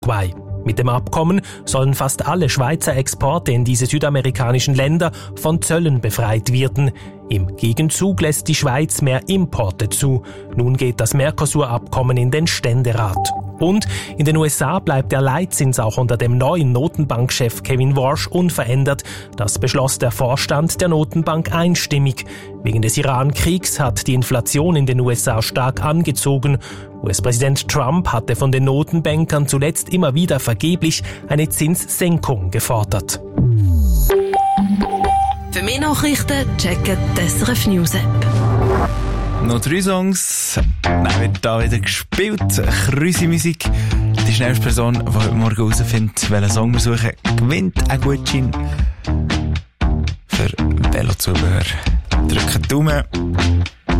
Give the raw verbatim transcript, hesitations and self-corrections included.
Paraguay. Mit dem Abkommen sollen fast alle Schweizer Exporte in diese südamerikanischen Länder von Zöllen befreit werden. Im Gegenzug lässt die Schweiz mehr Importe zu. Nun geht das Mercosur-Abkommen in den Ständerat. Und in den U S A bleibt der Leitzins auch unter dem neuen Notenbankchef Kevin Warsh unverändert. Das beschloss der Vorstand der Notenbank einstimmig. Wegen des Iran-Kriegs hat die Inflation in den U S A stark angezogen. U S-Präsident Trump hatte von den Notenbankern zuletzt immer wieder vergeblich eine Zinssenkung gefordert. Für mehr Nachrichten checken die S R F News App. Noch drei Songs. Dann wird da wieder gespielt. Krüsi-Musik. Die schnellste Person, die heute Morgen herausfindet, welchen Song wir suchen, gewinnt einen Gutschein für Velozubehör. Drückt die Daumen.